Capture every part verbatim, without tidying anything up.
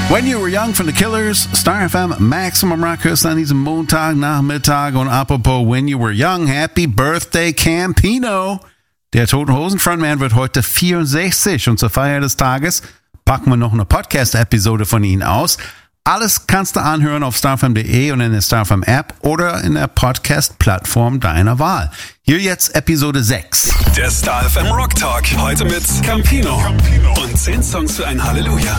When You Were Young von The Killers, Star F M, Maximum Rock hörst an diesem Montagnachmittag. Und apropos When You Were Young, Happy Birthday Campino. Der Toten Hosen Frontman wird heute vierundsechzig und zur Feier des Tages packen wir noch eine Podcast-Episode von ihm aus. Alles kannst du anhören auf starfm punkt de und in der Starfm App oder in der Podcast-Plattform deiner Wahl. Hier jetzt Episode sechs. Der Star F M Rock Talk. Heute mit Campino. Und zehn Songs für ein Halleluja.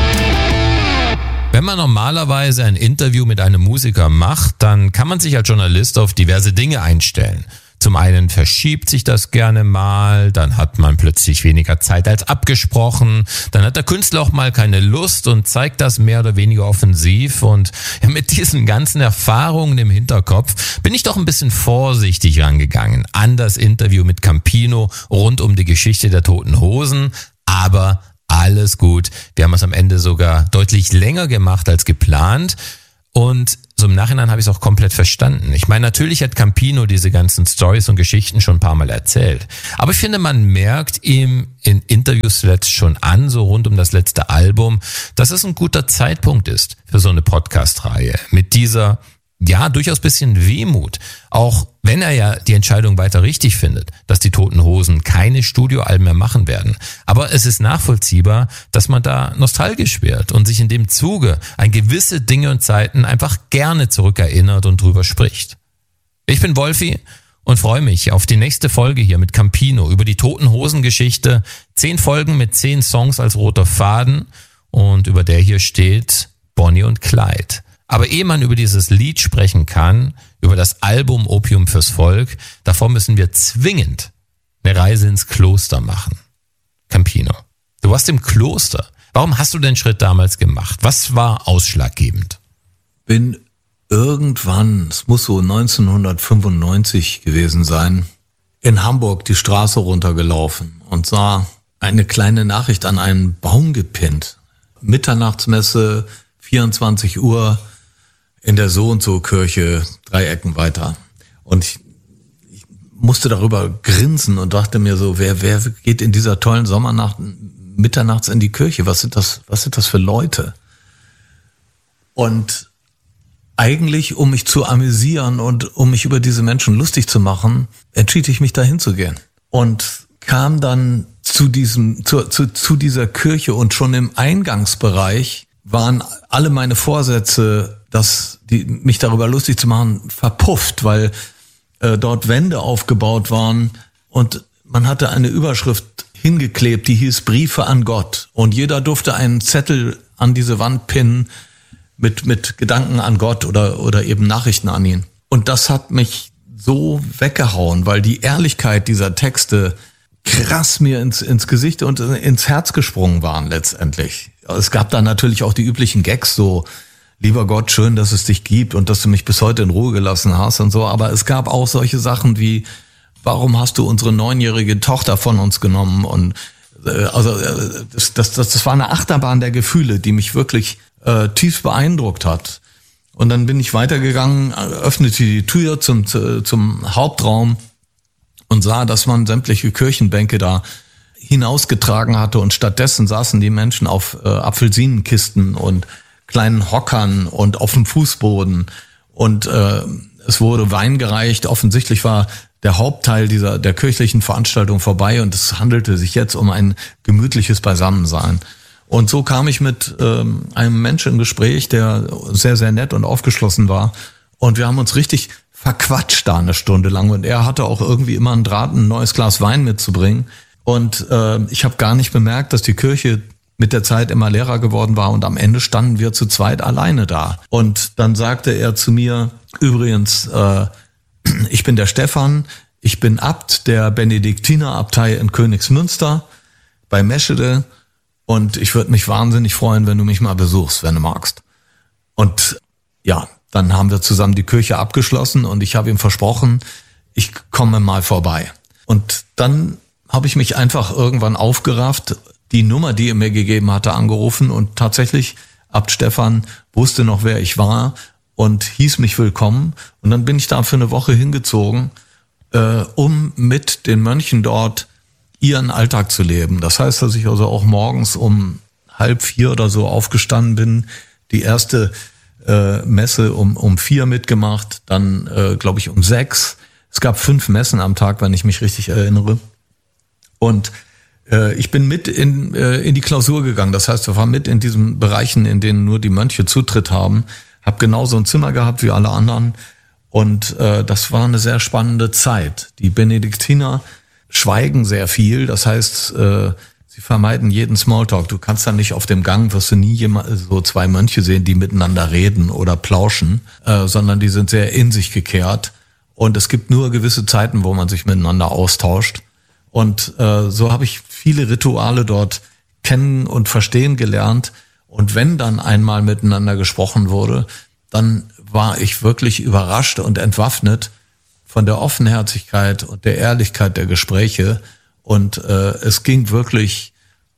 Wenn man normalerweise ein Interview mit einem Musiker macht, dann kann man sich als Journalist auf diverse Dinge einstellen. Zum einen verschiebt sich das gerne mal, dann hat man plötzlich weniger Zeit als abgesprochen, dann hat der Künstler auch mal keine Lust und zeigt das mehr oder weniger offensiv. Und ja, mit diesen ganzen Erfahrungen im Hinterkopf bin ich doch ein bisschen vorsichtig rangegangen an das Interview mit Campino rund um die Geschichte der Toten Hosen. Aber alles gut, wir haben es am Ende sogar deutlich länger gemacht als geplant. Und so im Nachhinein habe ich es auch komplett verstanden. Ich meine, natürlich hat Campino diese ganzen Storys und Geschichten schon ein paar Mal erzählt. Aber ich finde, man merkt ihm in Interviews zuletzt schon an, so rund um das letzte Album, dass es ein guter Zeitpunkt ist für so eine Podcast-Reihe. Mit dieser, ja, durchaus bisschen Wehmut. Auch wenn er ja die Entscheidung weiter richtig findet, dass die Toten Hosen keine Studioalben mehr machen werden. Aber es ist nachvollziehbar, dass man da nostalgisch wird und sich in dem Zuge an gewisse Dinge und Zeiten einfach gerne zurückerinnert und drüber spricht. Ich bin Wolfi und freue mich auf die nächste Folge hier mit Campino über die Toten Hosen Geschichte. Zehn Folgen mit zehn Songs als roter Faden und über der hier steht Bonnie und Clyde. Aber ehe man über dieses Lied sprechen kann, über das Album Opium fürs Volk, davor müssen wir zwingend eine Reise ins Kloster machen. Campino, du warst im Kloster. Warum hast du den Schritt damals gemacht? Was war ausschlaggebend? Bin irgendwann, es muss so neunzehnhundertfünfundneunzig gewesen sein, in Hamburg die Straße runtergelaufen und sah eine kleine Nachricht an einen Baum gepinnt. Mitternachtsmesse, vierundzwanzig Uhr, in der So-und-so-Kirche, drei Ecken weiter. Und ich, ich musste darüber grinsen und dachte mir so, wer, wer geht in dieser tollen Sommernacht mitternachts in die Kirche? Was sind das, was sind das für Leute? Und eigentlich, um mich zu amüsieren und um mich über diese Menschen lustig zu machen, entschied ich mich, dahin zu gehen. Und kam dann zu diesem, zu, zu, zu dieser Kirche und schon im Eingangsbereich waren alle meine Vorsätze, dass die, mich darüber lustig zu machen, verpufft, weil äh, dort Wände aufgebaut waren und man hatte eine Überschrift hingeklebt, die hieß Briefe an Gott. Und jeder durfte einen Zettel an diese Wand pinnen mit mit Gedanken an Gott oder oder eben Nachrichten an ihn. Und das hat mich so weggehauen, weil die Ehrlichkeit dieser Texte krass mir ins ins Gesicht und ins Herz gesprungen waren letztendlich. Es gab da natürlich auch die üblichen Gags, so, lieber Gott, schön, dass es dich gibt und dass du mich bis heute in Ruhe gelassen hast und so. Aber es gab auch solche Sachen wie, warum hast du unsere neunjährige Tochter von uns genommen? Und äh, also äh, das, das, das, das war eine Achterbahn der Gefühle, die mich wirklich äh, tief beeindruckt hat. Und dann bin ich weitergegangen, öffnete die Tür zum, zum Hauptraum und sah, dass man sämtliche Kirchenbänke da hinausgetragen hatte und stattdessen saßen die Menschen auf äh, Apfelsinenkisten und kleinen Hockern und auf dem Fußboden und äh, es wurde Wein gereicht. Offensichtlich war der Hauptteil dieser der kirchlichen Veranstaltung vorbei und es handelte sich jetzt um ein gemütliches Beisammensein. Und so kam ich mit ähm, einem Menschen in Gespräch, der sehr, sehr nett und aufgeschlossen war. Und wir haben uns richtig verquatscht da eine Stunde lang. Und er hatte auch irgendwie immer einen Draht, ein neues Glas Wein mitzubringen. Und äh, ich habe gar nicht bemerkt, dass die Kirche mit der Zeit immer leerer geworden war. Und am Ende standen wir zu zweit alleine da. Und dann sagte er zu mir, übrigens, äh, ich bin der Stefan, ich bin Abt der Benediktinerabtei in Königsmünster bei Meschede. Und ich würde mich wahnsinnig freuen, wenn du mich mal besuchst, wenn du magst. Und ja, dann haben wir zusammen die Kirche abgeschlossen und ich habe ihm versprochen, ich komme mal vorbei. Und dann habe ich mich einfach irgendwann aufgerafft, die Nummer, die er mir gegeben hatte, angerufen und tatsächlich, Abt Stefan wusste noch, wer ich war und hieß mich willkommen. Und dann bin ich da für eine Woche hingezogen, äh, um mit den Mönchen dort ihren Alltag zu leben. Das heißt, dass ich also auch morgens um halb vier oder so aufgestanden bin, die erste äh, Messe um um vier mitgemacht, dann äh, glaube ich um sechs. Es gab fünf Messen am Tag, wenn ich mich richtig erinnere. Und äh, ich bin mit in äh, in die Klausur gegangen. Das heißt, wir waren mit in diesen Bereichen, in denen nur die Mönche Zutritt haben. Hab genauso ein Zimmer gehabt wie alle anderen. Und äh, das war eine sehr spannende Zeit. Die Benediktiner schweigen sehr viel. Das heißt, äh, sie vermeiden jeden Smalltalk. Du kannst dann nicht auf dem Gang, wirst du nie jemand, so zwei Mönche sehen, die miteinander reden oder plauschen, äh, sondern die sind sehr in sich gekehrt. Und es gibt nur gewisse Zeiten, wo man sich miteinander austauscht. Und äh, so habe ich viele Rituale dort kennen und verstehen gelernt. Und wenn dann einmal miteinander gesprochen wurde, dann war ich wirklich überrascht und entwaffnet von der Offenherzigkeit und der Ehrlichkeit der Gespräche. Und äh, es ging wirklich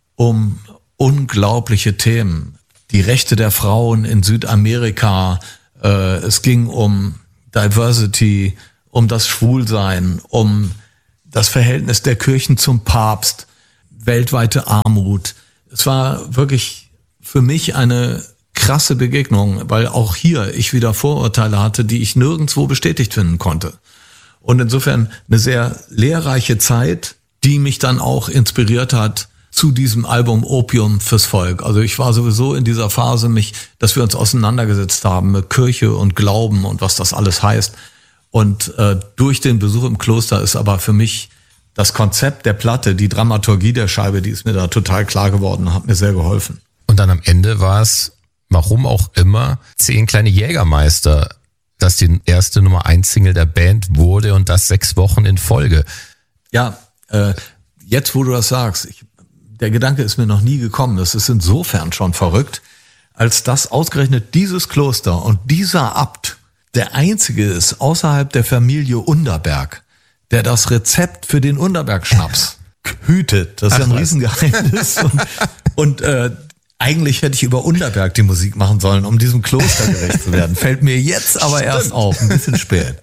um unglaubliche Themen. Die Rechte der Frauen in Südamerika, äh, es ging um Diversity, um das Schwulsein, um das Verhältnis der Kirchen zum Papst, weltweite Armut. Es war wirklich für mich eine krasse Begegnung, weil auch hier ich wieder Vorurteile hatte, die ich nirgendwo bestätigt finden konnte. Und insofern eine sehr lehrreiche Zeit, die mich dann auch inspiriert hat zu diesem Album Opium fürs Volk. Also ich war sowieso in dieser Phase, mich, dass wir uns auseinandergesetzt haben mit Kirche und Glauben und was das alles heißt. Und äh, durch den Besuch im Kloster ist aber für mich das Konzept der Platte, die Dramaturgie der Scheibe, die ist mir da total klar geworden, hat mir sehr geholfen. Und dann am Ende war es, warum auch immer, zehn kleine Jägermeister, das die erste Nummer eins Single der Band wurde und das sechs Wochen in Folge. Ja, äh, jetzt wo du das sagst, ich, der Gedanke ist mir noch nie gekommen, das ist insofern schon verrückt, als dass ausgerechnet dieses Kloster und dieser Abt der einzige ist außerhalb der Familie Underberg, der das Rezept für den Underberg-Schnaps hütet. Das ist ja ein Riesengeheimnis. Und, und äh, eigentlich hätte ich über Underberg die Musik machen sollen, um diesem Kloster gerecht zu werden. Fällt mir jetzt aber Stimmt. erst auf, ein bisschen spät.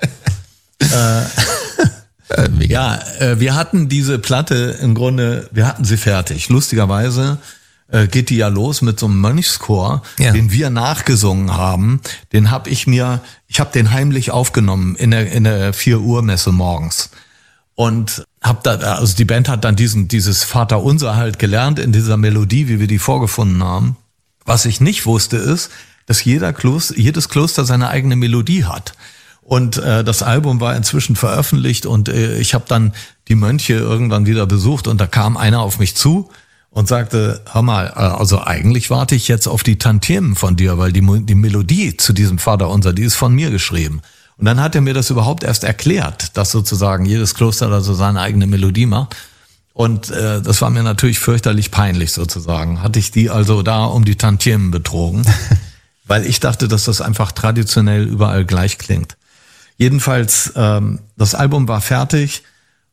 äh, äh, ja, äh, wir hatten diese Platte im Grunde, wir hatten sie fertig. Lustigerweise äh, geht die ja los mit so einem Mönchschor, ja. den wir nachgesungen haben. Den habe ich mir, ich habe den heimlich aufgenommen in der in der vier Uhr Messe morgens. Und hab da, also die Band hat dann diesen, dieses Vaterunser halt gelernt in dieser Melodie, wie wir die vorgefunden haben. Was ich nicht wusste ist, dass jeder Kloster, jedes Kloster seine eigene Melodie hat. Und äh, das Album war inzwischen veröffentlicht und äh, ich habe dann die Mönche irgendwann wieder besucht und da kam einer auf mich zu und sagte, hör mal, also eigentlich warte ich jetzt auf die Tantiemen von dir, weil die, die Melodie zu diesem Vaterunser, die ist von mir geschrieben. Und dann hat er mir das überhaupt erst erklärt, dass sozusagen jedes Kloster da so seine eigene Melodie macht. Und äh, das war mir natürlich fürchterlich peinlich sozusagen. Hatte ich die also da um die Tantiemen betrogen, weil ich dachte, dass das einfach traditionell überall gleich klingt. Jedenfalls, ähm, das Album war fertig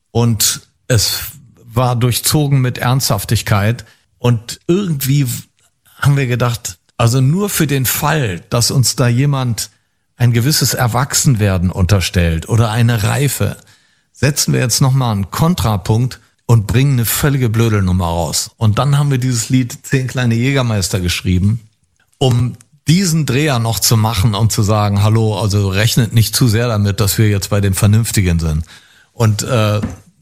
und es war durchzogen mit Ernsthaftigkeit. Und irgendwie haben wir gedacht, also nur für den Fall, dass uns da jemand ein gewisses Erwachsenwerden unterstellt oder eine Reife, setzen wir jetzt nochmal einen Kontrapunkt und bringen eine völlige Blödelnummer raus. Und dann haben wir dieses Lied Zehn kleine Jägermeister geschrieben, um diesen Dreher noch zu machen und zu sagen, hallo, also rechnet nicht zu sehr damit, dass wir jetzt bei den Vernünftigen sind. Und äh,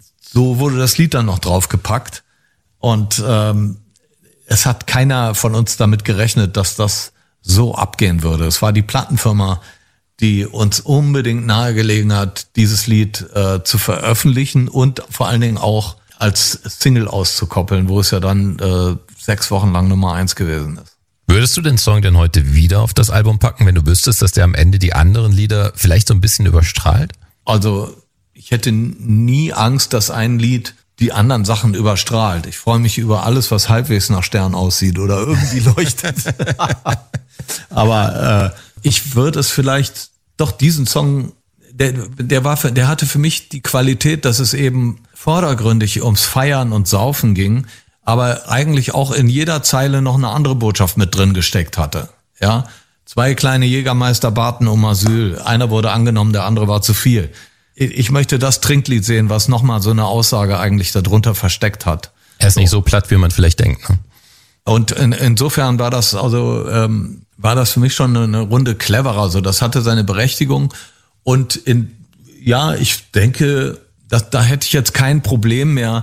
so wurde das Lied dann noch draufgepackt. Und ähm, es hat keiner von uns damit gerechnet, dass das so abgehen würde. Es war die Plattenfirma, die uns unbedingt nahegelegen hat, dieses Lied äh, zu veröffentlichen und vor allen Dingen auch als Single auszukoppeln, wo es ja dann äh, sechs Wochen lang Nummer eins gewesen ist. Würdest du den Song denn heute wieder auf das Album packen, wenn du wüsstest, dass der am Ende die anderen Lieder vielleicht so ein bisschen überstrahlt? Also ich hätte nie Angst, dass ein Lied die anderen Sachen überstrahlt. Ich freue mich über alles, was halbwegs nach Stern aussieht oder irgendwie leuchtet. Aber äh, ich würde es vielleicht doch diesen Song, der, der war, für, der hatte für mich die Qualität, dass es eben vordergründig ums Feiern und Saufen ging, aber eigentlich auch in jeder Zeile noch eine andere Botschaft mit drin gesteckt hatte. Ja, zwei kleine Jägermeister baten um Asyl. Einer wurde angenommen, der andere war zu viel. Ich möchte das Trinklied sehen, was nochmal so eine Aussage eigentlich darunter versteckt hat. Er ist so. Nicht so platt, wie man vielleicht denkt, ne? Und in, insofern war das also ähm, war das für mich schon eine Runde cleverer. Also das hatte seine Berechtigung. Und in ja, ich denke, dass, da hätte ich jetzt kein Problem mehr,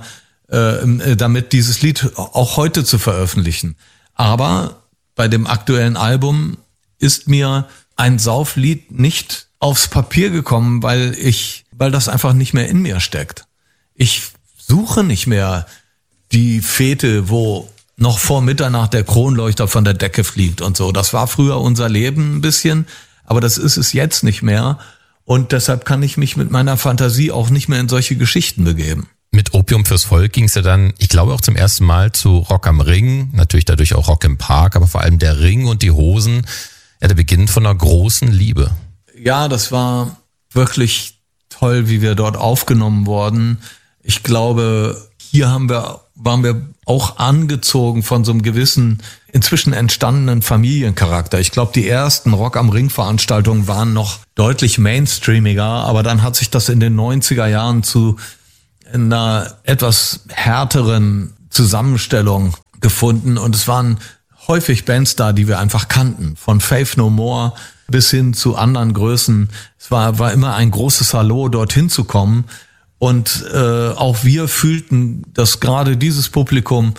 äh, damit dieses Lied auch heute zu veröffentlichen. Aber bei dem aktuellen Album ist mir ein Sauflied nicht aufs Papier gekommen, weil ich, weil das einfach nicht mehr in mir steckt. Ich suche nicht mehr die Fete, wo noch vor Mitternacht der Kronleuchter von der Decke fliegt und so. Das war früher unser Leben ein bisschen, aber das ist es jetzt nicht mehr. Und deshalb kann ich mich mit meiner Fantasie auch nicht mehr in solche Geschichten begeben. Mit Opium fürs Volk ging es ja dann, ich glaube auch zum ersten Mal zu Rock am Ring, natürlich dadurch auch Rock im Park, aber vor allem der Ring und die Hosen, ja, der Beginn von einer großen Liebe. Ja, das war wirklich toll, wie wir dort aufgenommen wurden. Ich glaube, hier haben wir, waren wir auch angezogen von so einem gewissen, inzwischen entstandenen Familiencharakter. Ich glaube, die ersten Rock am Ring Veranstaltungen waren noch deutlich mainstreamiger, aber dann hat sich das in den neunziger Jahren zu einer etwas härteren Zusammenstellung gefunden und es waren häufig Bands da, die wir einfach kannten, von Faith No More bis hin zu anderen Größen. Es war, war immer ein großes Hallo, dorthin zu kommen. Und äh, auch wir fühlten, dass gerade dieses Publikum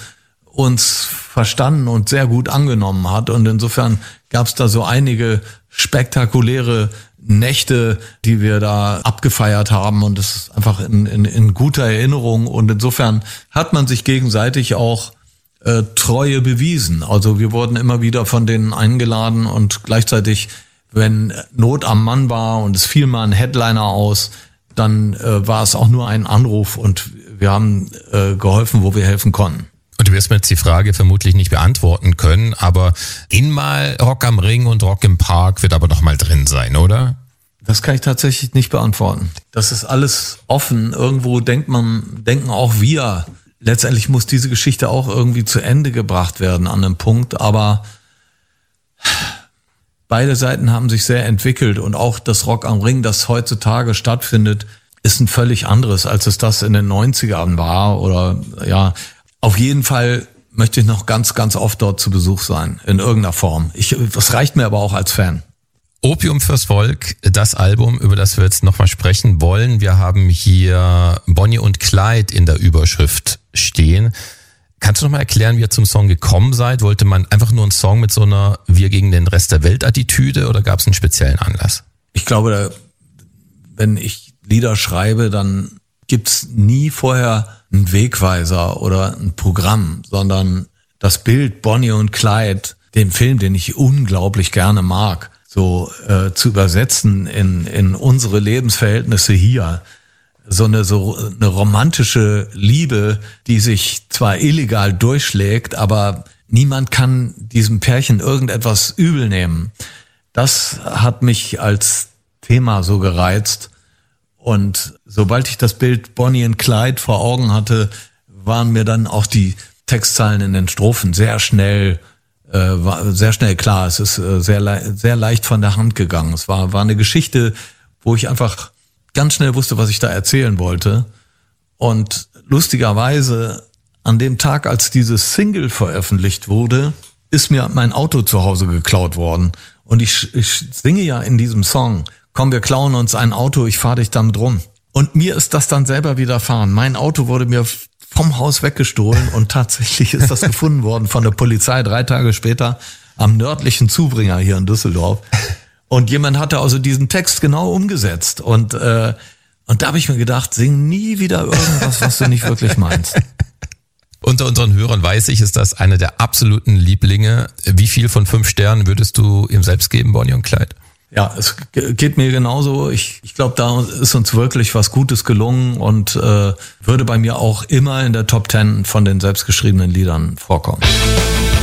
uns verstanden und sehr gut angenommen hat. Und insofern gab es da so einige spektakuläre Nächte, die wir da abgefeiert haben. Und das ist einfach in, in, in guter Erinnerung. Und insofern hat man sich gegenseitig auch äh, Treue bewiesen. Also wir wurden immer wieder von denen eingeladen und gleichzeitig, wenn Not am Mann war und es fiel mal ein Headliner aus, dann äh, war es auch nur ein Anruf und wir haben äh, geholfen, wo wir helfen konnten. Und du wirst mir jetzt die Frage vermutlich nicht beantworten können, aber in mal Rock am Ring und Rock im Park wird aber noch mal drin sein, oder? Das kann ich tatsächlich nicht beantworten. Das ist alles offen. Irgendwo denkt man, denken auch wir, letztendlich muss diese Geschichte auch irgendwie zu Ende gebracht werden an einem Punkt, aber beide Seiten haben sich sehr entwickelt und auch das Rock am Ring, das heutzutage stattfindet, ist ein völlig anderes, als es das in den neunzigern war. Oder ja, auf jeden Fall möchte ich noch ganz, ganz oft dort zu Besuch sein, in irgendeiner Form. Ich, das reicht mir aber auch als Fan. Opium fürs Volk, das Album, über das wir jetzt nochmal sprechen wollen. Wir haben hier Bonnie und Clyde in der Überschrift stehen. Kannst du noch mal erklären, wie ihr zum Song gekommen seid? Wollte man einfach nur einen Song mit so einer Wir gegen den Rest der Welt Attitüde oder gab es einen speziellen Anlass? Ich glaube, wenn ich Lieder schreibe, dann gibt's nie vorher einen Wegweiser oder ein Programm, sondern das Bild Bonnie und Clyde, den Film, den ich unglaublich gerne mag, so äh, zu übersetzen in, in unsere Lebensverhältnisse hier. So eine, so eine romantische Liebe, die sich zwar illegal durchschlägt, aber niemand kann diesem Pärchen irgendetwas übel nehmen. Das hat mich als Thema so gereizt. Und sobald ich das Bild Bonnie und Clyde vor Augen hatte, waren mir dann auch die Textzeilen in den Strophen sehr schnell, äh, war sehr schnell klar. Es ist äh, sehr, le- sehr leicht von der Hand gegangen. Es war, war eine Geschichte, wo ich einfach ganz schnell wusste, was ich da erzählen wollte. Und lustigerweise, an dem Tag, als dieses Single veröffentlicht wurde, ist mir mein Auto zu Hause geklaut worden. Und ich, ich singe ja in diesem Song, komm, wir klauen uns ein Auto, ich fahre dich damit rum. Und mir ist das dann selber widerfahren. Mein Auto wurde mir vom Haus weggestohlen und tatsächlich ist das gefunden worden von der Polizei drei Tage später am nördlichen Zubringer hier in Düsseldorf. Und jemand hatte also diesen Text genau umgesetzt. Und, äh, und da habe ich mir gedacht, sing nie wieder irgendwas, was du nicht wirklich meinst. Unter unseren Hörern weiß ich, ist das einer der absoluten Lieblinge. Wie viel von fünf Sternen würdest du ihm selbst geben, Bonnie und Clyde? Ja, es geht mir genauso. Ich, ich glaube, da ist uns wirklich was Gutes gelungen und äh, würde bei mir auch immer in der Top Ten von den selbstgeschriebenen Liedern vorkommen.